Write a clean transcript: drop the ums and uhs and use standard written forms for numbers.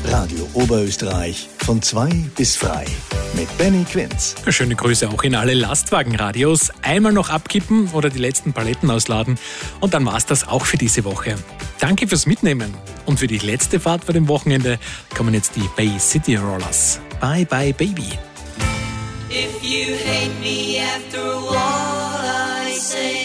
Radio Oberösterreich von 2 bis frei mit Benny Quinz. Schöne Grüße auch in alle Lastwagenradios. Einmal noch abkippen oder die letzten Paletten ausladen und dann war's das auch für diese Woche. Danke fürs Mitnehmen. Und für die letzte Fahrt vor dem Wochenende kommen jetzt die Bay City Rollers. Bye bye baby. If you hate me after what I say,